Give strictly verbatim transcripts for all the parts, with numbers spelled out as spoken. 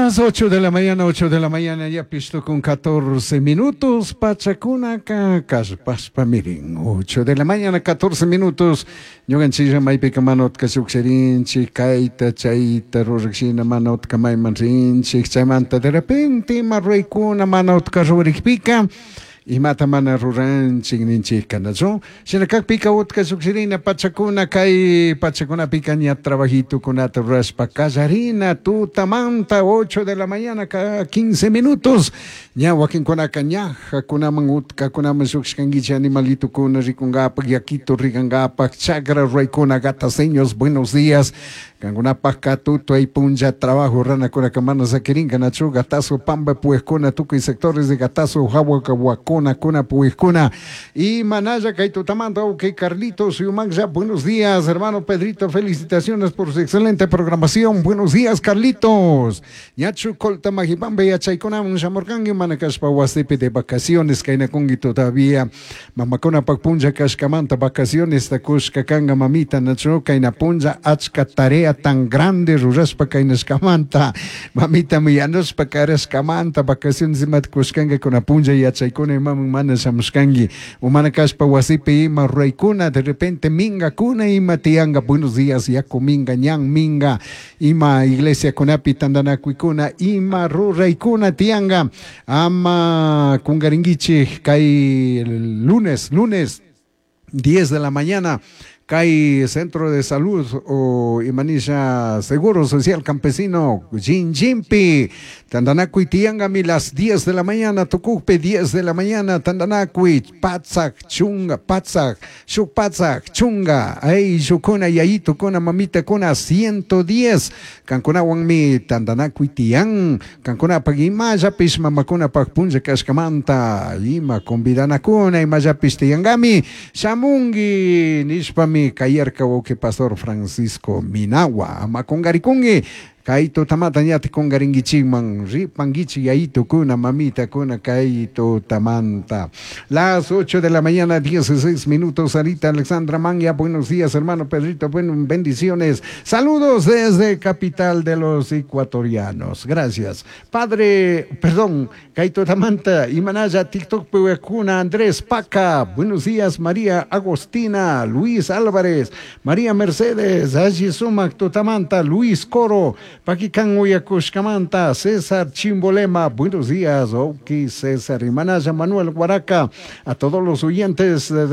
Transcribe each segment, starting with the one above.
Las ocho de la mañana, ocho de la mañana, ya pisto con catorce minutos, Pachacuna, Caspas Mirin. ocho de la mañana, catorce minutos. Yoganchija, Maipika Manot, Kasuxerin, Chikaita, Chaita, Rorexina, Manot, Kamay Manrin, Chichamanta, de repente, Marreikuna, Manot, Kazurikpika. Y mata mana ruran chigninchi canazo. Sinakak pica utka suxirina pachacuna kai pachacuna picaña trabajito con raspa casarina tu tamanta ocho de la mañana cada quince minutos. Ya wakin con acaña kuna mangutka kuna masuxkangicha animalito kuna ricungapa yaquito rigangapa chagra raikuna gata seños buenos días. Kanguna pascatuto y punja trabajo rana con la camana saquiringa nacho gatazo pamba puescona tuco y sectores de gatazo jahuacahuacona cuna puescona y manaya caito tamando ok Carlitos y Umanza buenos días hermano Pedrito felicitaciones por su excelente programación buenos días Carlitos yachu colta magibambe ya chaicona un chamorcangi manacaspa huastepe de vacaciones caina congi todavía mamacona pacpunja cascamanta vacaciones tacushka kanga mamita nacho caina punja achka tarea tan grande ruraspa kainaskamanta mamita miyanospa karaskamanta vacaciones matkuskanga con apunja y achaikuna imam mana samuskangi umanakaspa wasipi ima raikuna de repente minga kuna ima tianga buenos días yaku minga ñan minga ima iglesia kunapi tandanakuikuna ima ruraikuna tianga ama kungaringichi kai lunes lunes diez de la mañana Kai Centro de Salud o Imanisha Seguro Social Campesino Jinjimpi Tandanacui Tiangami las diez de la mañana Tucupe diez de la mañana Tandanacui Patzak Chunga Patzak Shuk Patzak Chunga Ay Shukuna Yayi Tukuna Mamita Kuna ciento diez Cancuna Wangmi Tandanacui Tiang Cancuna Pagimaya Pisma Macuna Pagpunja Cascamanta Ima Convidanacuna Imaya Pistiangami Shamungi Nishpa mi kayerka woke pastor Francisco Minagua ama kongarikungi kaito tamata nyati kongaringichi man ripangichi yaito kuna mamita kuna kaito tamanta las ocho de la mañana dieciséis minutos Sarita Alexandra Mangia buenos días hermano Pedrito bueno bendiciones saludos desde capital de los ecuatorianos gracias padre perdón kaito tamanta Imanaya TikTok Puecuna Andrés Paca buenos días María Agostina Luis Álvarez María Mercedes Ajisumac Totamanta Luis Coro Paquican Uyacushcamanta, César Chimbolema, buenos días, ok, César y Manaya Manuel Guaraca, a todos los oyentes de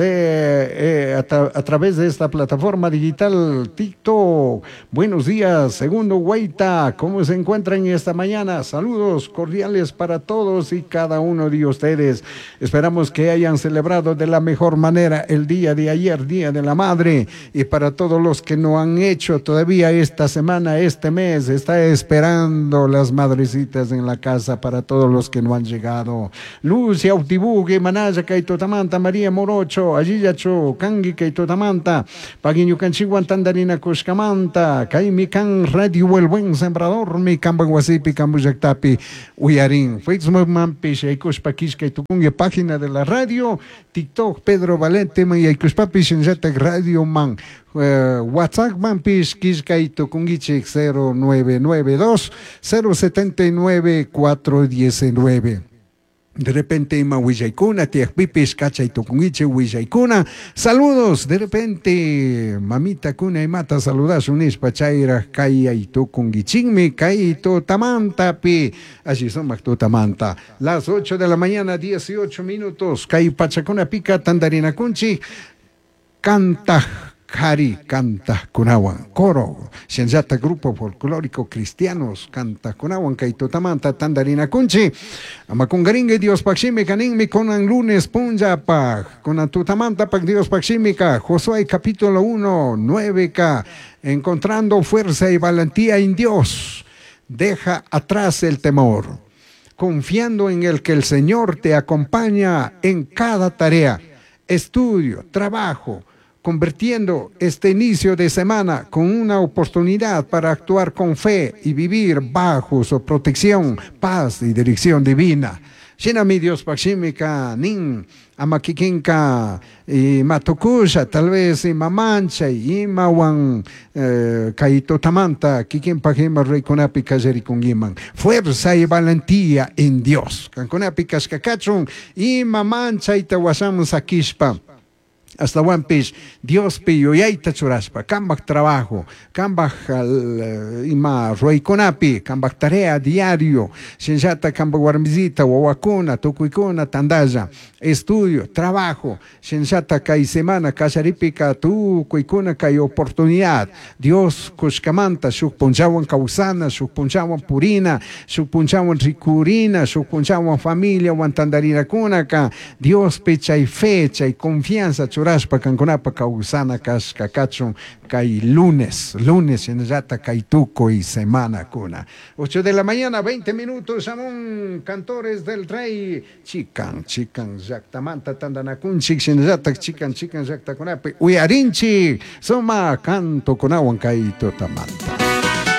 eh, a, tra a través de esta plataforma digital TikTok, buenos días, segundo Guaita, ¿cómo se encuentran esta mañana? Saludos cordiales para todos y cada uno de ustedes, esperamos que hayan celebrado de la mejor manera el día de ayer, Día de la Madre, y para todos los que no han hecho todavía esta semana, este mes, está esperando las madrecitas en la casa para todos los que no han llegado. Lucia Utibugue, Manaya Kaitotamanta, María Morocho, Ayillacho, Kangi Kaitotamanta, Paguiño Canchiguan Tandarina Cuscamanta, Kaimican Radio El Buen Sembrador, mi Cambaguasipi, Cambuyactapi, Uyarín, Facebook Mampish, Aikushpakish Kaitukungue, página de la radio, TikTok, Pedro Valente, Mayaikuspapi, Shenjatek Radio Man. Uh, WhatsApp Mampis Kishkaito Kungichik cero nueve nueve dos cero siete nueve cuatro uno nueve. De repente ima Willaykuna, Tiakpipis, Kachaito Kungiche, Willaykuna. Saludos, de repente, mamita Kuna y mata, saludas unis pachaira, Kaya y tu Kungichingmi, Kaito Tamanta, Pi, así son Macto Tamanta. Las ocho de la mañana, dieciocho minutos, Kai Pachacuna Pica, Tandarina Kunchi, canta. Cari canta Kunawan, coro, Shenjata Grupo Folclórico Cristianos, canta Kunawan, Kaitotamanta, Tandarina Kunchi, Amakungaringe, Dios Paximi, Caningmi, Conan Lunes, Punja Pag, Conan Tutamanta, Pag Dios Paximica, Josué capítulo uno, nueve K, encontrando fuerza y valentía en Dios, deja atrás el temor, confiando en el que el Señor te acompaña en cada tarea, estudio, trabajo, convirtiendo este inicio de semana con una oportunidad para actuar con fe y vivir bajo su protección, paz y dirección divina. Shinami Dios Pakshimika, Nin, Amakikinka, y Matukusha, tal vez y Mamancha, y Mawan, Kaito Tamanta, Kikin Pajima Reikunapi Kajerikungiman. Fuerza y valentía en Dios. Kankunapi Kaskakachun, y Mamancha y Tawasamos Akishpa. Hasta Wampis, Dios piyo yaita churaspa, kambak trabajo, kambak uh, ima roikonapi, kambak tarea diario, shenjata kambak warmizita, wawakuna, tukuikuna, tandaya, estudio, trabajo, shenjata kai semana, kasharipika, tu kuikuna kai oportunidad, Dios kushkamanta, shuk punchawan kausana, shuk punchawan purina, shuk punchawan ricurina, shuk punchawan familia, wantandarina kunaka, Dios pecha y fecha y confianza churaspa. Kankunapa kausana kas kakachun kai lunes, lunes en rata kai tuco y semana kuna. ocho de la mañana, veinte minutos, amón, cantores del rey, chican, chican, jactamanta tandanakun, chican, rata, chican, chican, jactakunape, uyarinchi, soma, canto kunawan kai totamanta.